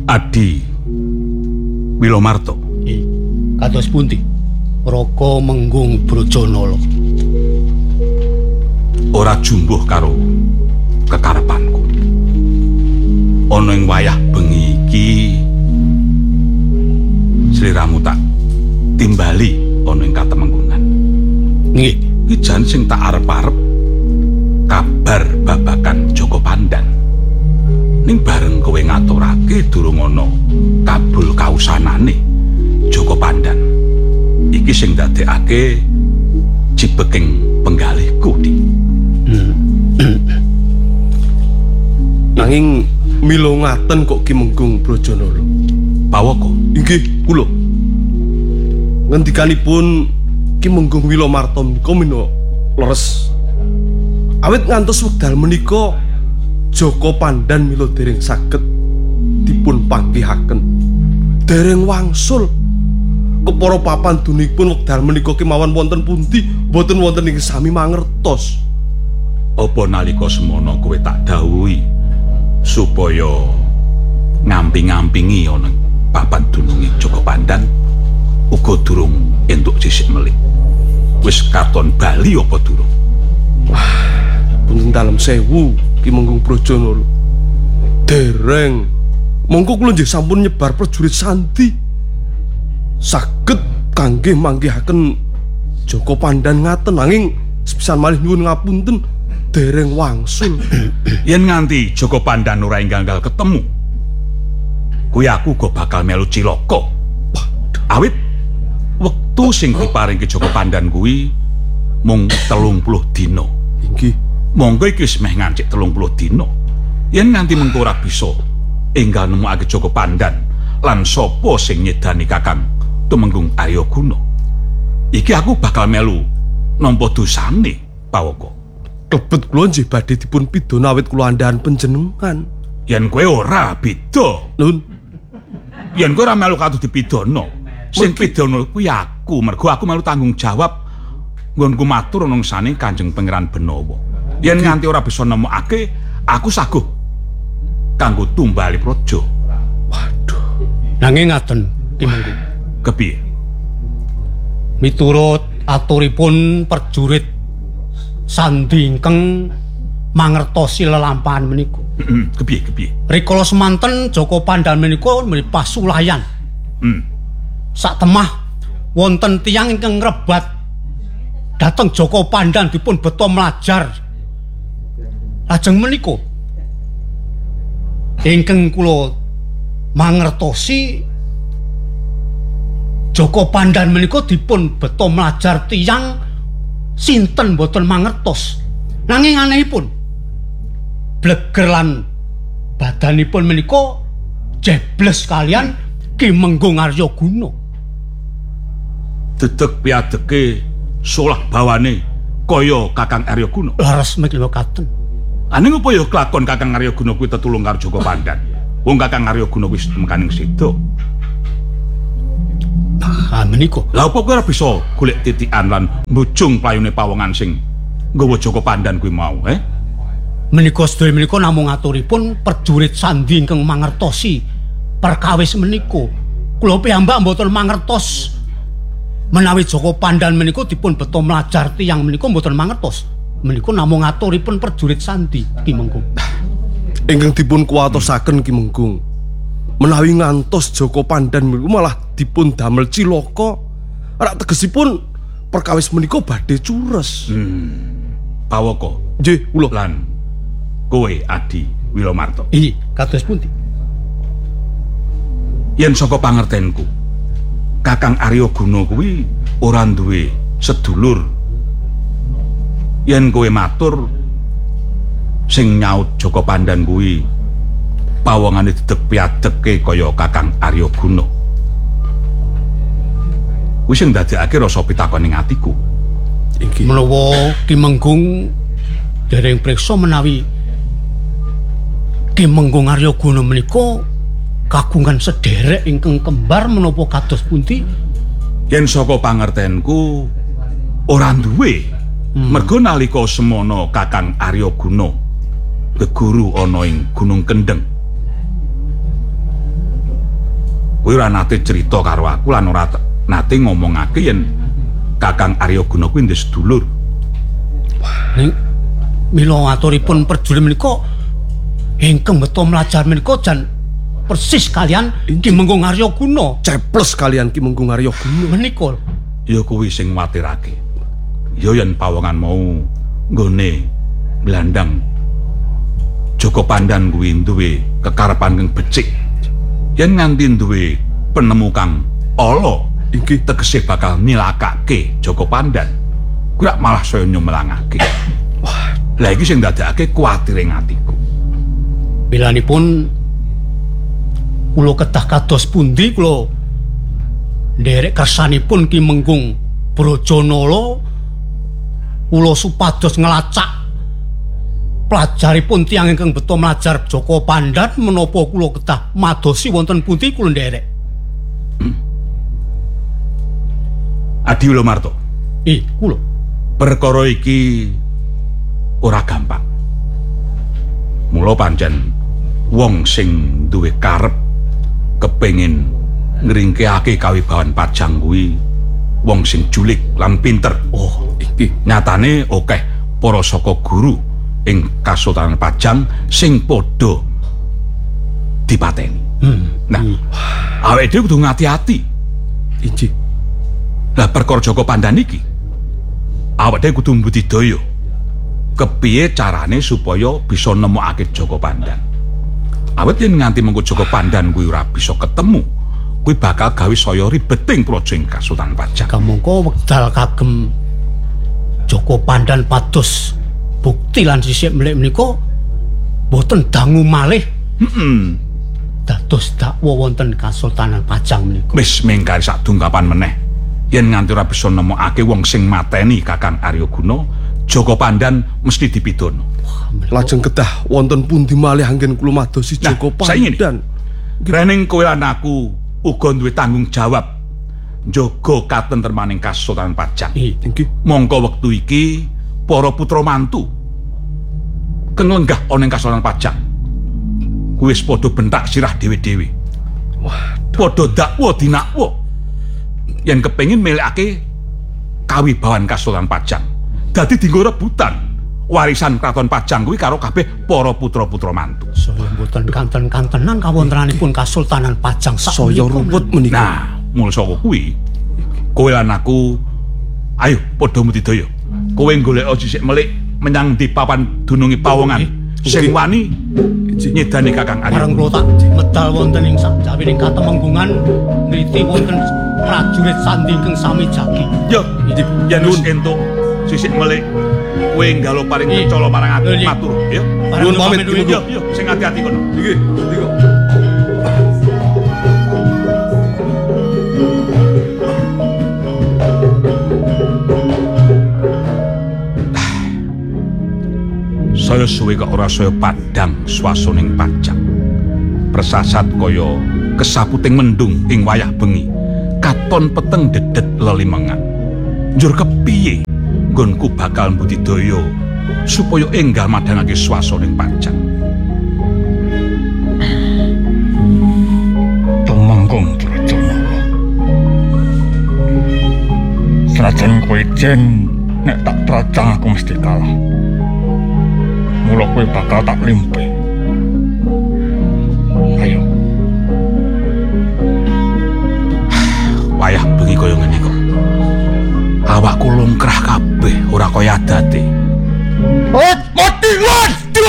Adi Wilomarto. Kados pundi? Raka Menggung Brojonala. Ora jumbuh karo kekarepanku. Ana ing wayah bengi iki sliramu tak timbali ana ing Katemenggungan. Nggih, iki jan sing tak arep-arep kabar babakan Joko Pandan. Ning bareng kowe ngaturake durung ana kabul kausanane Joko Pandan. Iki sing dadekake cibeking penggalihku di. Nanging mila ngaten kok Ki Menggung Brojonala. Pawaka. Inggih, kula. Ngendikanipun Ki Menggung Wilomarto menika mina leres. Awit ngantos wekdal menika Joko Pandan mila dereng saged dipun panggihaken. Dereng wangsul kepara papan dunipun wekdal menika kemawon wonten pundi boten wonten ing sami mangertos. Apa nalika semono kowe tak dhawuhi supaya ngamping-ngampingi ana papan dununge Joko Pandan uga durung entuk sisik melih. Wis katon bali apa durung? Wah, punten dalem sewu Ki Menggung Brojonala. Dereng. Monggo kula nggih sampun nyebar prajurit sandi saged kangge manggihaken Joko Pandan ngaten nanging sepisan malih nyuwun ngapunten dereng wangsul. Yen nganti Joko Pandan ora enggal ketemu, kuwi aku go bakal melu cilaka. Awit wektu sing diparingke Joko Pandan kuwi mung 30 dina. Inggih. Monggo iki wis meh ngancik 30 dina. Yen nganti mengko ora bisa enggal nemokake Joko Pandan lan sapa sing nyedani Kakang Tumenggung Aryaguna, iki aku bakal melu nampa dosane, Pawaka. Klebet kula nggih badhe dipun pidana awit kula andhahan panjenengan. Yen kowe ora beda. Nun, yen kowe ora melu katut dipidana, sing pidana kuwi aku, mergo aku melu tanggung jawab nggonku matur nungsane Kanjeng Pangeran Benawa. Yen nganti ora bisa nemokake, aku saguh kanggo tumbali praja. Waduh. Nanging ngaten, Ki Menggung. Kepiye? Miturut aturipun prajurit sandi ingkang mangertosi lelampahan menika. Kepiye? Rikala semanten Joko Pandan menika mriki pasulayan. Sak temah wonten tiyang ingkang ngrebat dhateng Joko Pandan dipun beto mlajar. Lajeng menika ingkang kula mangertosi Joko Pandan menika dipun beto mlajar tiyang sinten boten mangertos. Nanging anehipun bleger lan badanipun menika jebles kalian Ki Menggung Aryaguna. Dedeg piadeke solah bawane kaya Kakang Aryaguna. Laras mekliwa katen. Aning apa ya kelakon Kakang Aryaguna kuwi tetulung karo Joko Pandan. Wong Kakang Aryaguna wis mekaning sedo. Ah menika. Lah apa kowe ora bisa golek titikan lan mbujung playune pawongan sing nggawa Joko Pandan kuwi mau, Menika sedaya menika namung aturipun prajurit sandi ingkang mangertosi perkawis menika. Kula piyambak mboten mangertos menawi Joko Pandan menika dipun beto mlajar tiyang menika mboten mangertos. Menika namung aturipun prajurit sandi, Ki Menggung. ingkang dipun kuwatosaken Ki Menggung. Menawi ngantos Joko Pandan menika malah dipun damel cilaka. Rak tegesipun perkawis menika badhe cures. Pawaka. Nggih, kula. Lan kowe Adi Wilomarto. Inggih, kados pundi? Yen saka pangertenku, Kakang Aryaguna kuwi ora duwe sedulur. Yen kowe matur sing nyaut Joko Pandan kuwi pawongane dedeg piadeke kaya Kakang Aryaguna. Kuwi sing ndadekake rasa pitakon ning atiku. Inggih. Menawa Ki Menggung dereng priksa menawi Ki Menggung Aryaguna menika kagungan sederek ingkang kembar menapa kados pundi? Yen saka pangertenku ora duwe. Mergo nalika semana Kakang Aryaguna geguru ana ing Gunung Kendeng. kowe ora nate crita karo aku lan ora nate ngomongake yen Kakang Aryaguna kuwi ndek sedulur. Ning mila aturipun perjurit menika ingkang beto mlajar menika jan persis kalian Ki Mengkung Aryaguna. Ceples kalian Ki Mengkung Aryaguna Menika Ya kuwi sing watirake. Ya yen pawongan mau nggone nglandang Joko Pandan kuwi duwe kekarepan kang becik. Yen nganti duwe penemu kang ala iki tegese bakal nilakake Joko Pandan. Kuwi malah saya nyumelangake. Wah, lha iki sing ndadekake kuwatire atiku. bilanipun kula kedah kados pundi kula nderek kersanipun Ki Mengkung Brajanala kula supados ngelacak pelajaripun tiyang ingkang beto mlajar Joko Pandan menapa kula kedah madosi wonten pundi kula nderek. Adi Wilomarto. Kula. Perkara iki ora gampang. Mula pancen wong sing duwe karep kepengin ngringkehake kawibawan Pajang kuwi wong sing julik lan pinter. Oh, iki nyatane akeh para saka guru ing Kasultanan Pajang sing padha dipateni. Nah, awake dhewe kudu ngati-ati. inji. Lah perkara Joko Pandan iki awake dhewe kudu mbudidaya. Kepiye carane supaya bisa nemokake Joko Pandan. Awit yen nganti mengko Joko Pandan kuwi ora bisa ketemu, kuwi bakal gawe saya ribeting praja ing Kasultanan Pajang. Kamangka wekdal kagem Joko Pandan pados bukti lan sisik mlik menika boten dangu malih. Dados dakwa wonten Kasultanan Pajang menika. Wis mengkari sadungkapan meneh. Yen nganti ora bisa nemokake wong sing mateni Kakang Aryaguna, Joko Pandan mesti dipidana. Lajeng kedah wonten pundi malih anggen kula madosi Joko Pandan. Rening kowe lan aku uga duwe tanggung jawab njaga katentremaning Kasultanan Pajang. Inggih. Mongko wektu iki para putra mantu kang lenggah ana ing Kasultanan Pajang kuwi wis padha bentak sirah dhewe-dhewe. Wah, Padha dakwa dinakwa yen kepengin melekake kawibawan Kasultanan Pajang. Dadi dienggo rebutan warisan Kraton Pajang kuwi karo kabeh para putra-putra mantu. Saya mboten kanten-kantenan kawontenanipun Kasultanan Pajang sak saya ruwet menika. Nah, mul saka kuwi kowe lan aku ayo padha mudidaya. Kowe golek sisik melik menyang di papan dunungi pawongan. Sing wani nyedani Kakang Bareng Aryaguna. kula tak medal wonten ing sakjawining katemenggungan ngriti wonten prajurit sandi ingkang sami jagi. Yo, yen wis entuk sisik melik kowe nggalo paring kencala marang aku matur, ya. Nuwun pamit dulu. Yo, sing ati-ati kono. Nggih, nggih. Saya suwe kok ora saya padhang swasaning Pajang. Persasat kaya kesaputing mendung ing wayah bengi, katon peteng dedet lelimengan. Njur kepiye nggonku bakal mbudidaya supaya enggal madhangake swasaning Pajang. Tumenggung Brajanala. Senajan kowe jen nek tak trajang aku mesti kalah. Mula kowe bakal tak limpe. Ayo. Wayah bengi kaya ngene kok. Awakku lungkrah kabeh ora kaya adate.